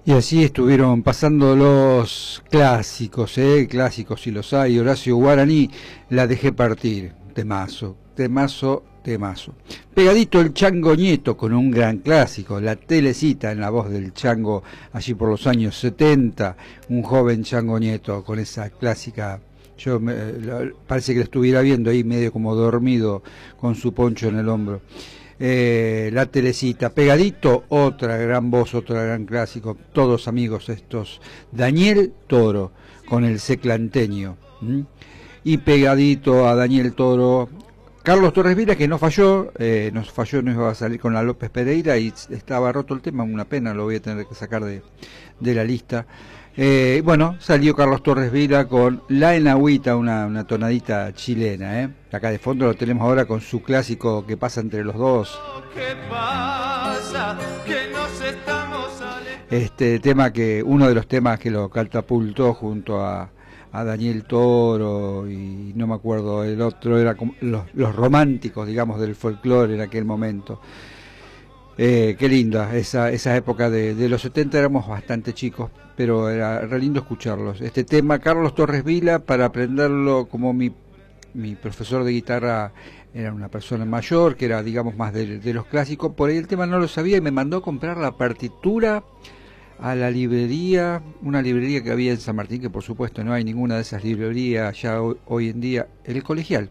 Y así estuvieron pasando los clásicos, clásicos si los hay. Horacio Guaraní, La dejé partir, temazo, temazo, temazo. Pegadito el Chango Nieto con un gran clásico, La Telecita, en la voz del Chango allí por los años 70, un joven Chango Nieto con esa clásica. Parece que lo estuviera viendo ahí medio como dormido con su poncho en el hombro. La Telecita, pegadito, otra gran voz, otro gran clásico, todos amigos estos, Daniel Toro con el Seclanteño, y pegadito a Daniel Toro, Carlos Torres Vila, que no falló, nos iba a salir con la López Pereira y estaba roto el tema, una pena, lo voy a tener que sacar de la lista. Bueno, salió Carlos Torres Vila con La Enagüita, una tonadita chilena, Acá de fondo lo tenemos ahora con su clásico Que pasa entre los dos. ¿Qué pasa? Que nos estamos Este tema uno de los temas que lo catapultó junto a Daniel Toro y no me acuerdo, el otro era como los románticos, digamos, del folclore en aquel momento. Qué linda, esa época de los 70 éramos bastante chicos, pero era re lindo escucharlos. Este tema, Carlos Torres Vila, para aprenderlo, como mi profesor de guitarra era una persona mayor, que era, digamos, más de los clásicos, por ahí el tema no lo sabía y me mandó a comprar la partitura a la librería, una librería que había en San Martín, que por supuesto no hay ninguna de esas librerías ya hoy en día, el colegial,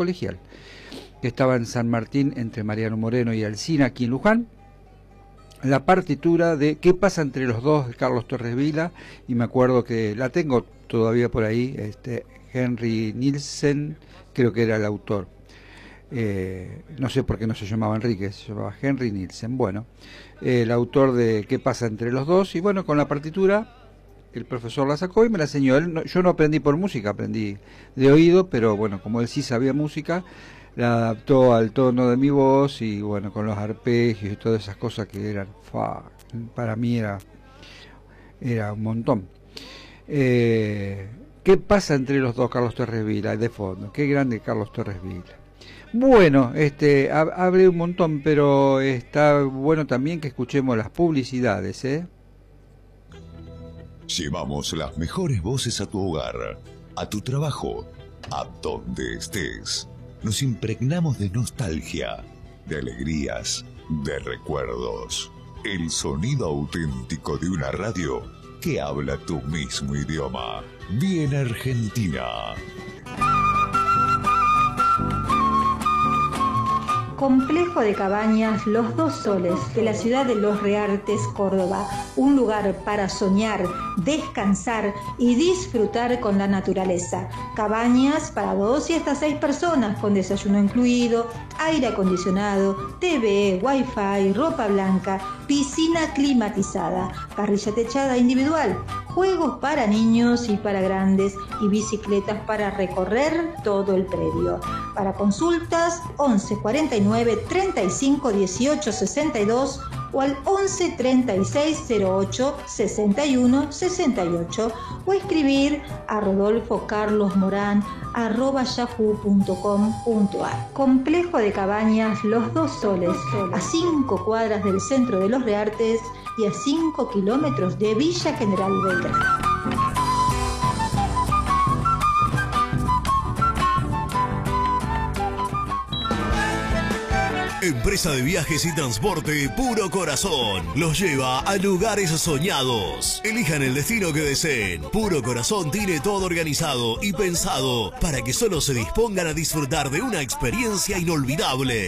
que estaba en San Martín entre Mariano Moreno y Alsina, aquí en Luján, la partitura de ¿Qué pasa entre los dos? De Carlos Torres Vila, y me acuerdo que la tengo todavía por ahí, Henry Nielsen, creo que era el autor. No sé por qué no se llamaba Enrique, se llamaba Henry Nielsen. Bueno, el autor de ¿Qué pasa entre los dos? Y bueno, con la partitura el profesor la sacó y me la enseñó. Yo no aprendí por música, aprendí de oído, pero bueno, como él sí sabía música, la adaptó al tono de mi voz y bueno, con los arpegios y todas esas cosas que eran, para mí era un montón. ¿Qué pasa entre los dos? Carlos Torres Vila, de fondo. Qué grande Carlos Torres Vila. Bueno, hablé un montón, pero está bueno también que escuchemos las publicidades, Llevamos las mejores voces a tu hogar, a tu trabajo, a donde estés. Nos impregnamos de nostalgia, de alegrías, de recuerdos. El sonido auténtico de una radio que habla tu mismo idioma. Bien Argentina. Complejo de Cabañas Los Dos Soles, de la ciudad de Los Reartes, Córdoba. Un lugar para soñar, descansar y disfrutar con la naturaleza. Cabañas para 2 y hasta 6 personas, con desayuno incluido, aire acondicionado, TV, wifi, ropa blanca, piscina climatizada, parrilla techada individual, juegos para niños y para grandes y bicicletas para recorrer todo el predio. Para consultas, 11 49 35 18 62 o al 11 36 08 61 68 o escribir a rodolfocarlosmoran@yahoo.com.ar. Complejo de Cabañas Los Dos Soles, a 5 cuadras del centro de Los Reartes y a 5 kilómetros de Villa General Belgrano. Empresa de viajes y transporte Puro Corazón los lleva a lugares soñados. Elijan el destino que deseen. Puro Corazón tiene todo organizado y pensado para que solo se dispongan a disfrutar de una experiencia inolvidable.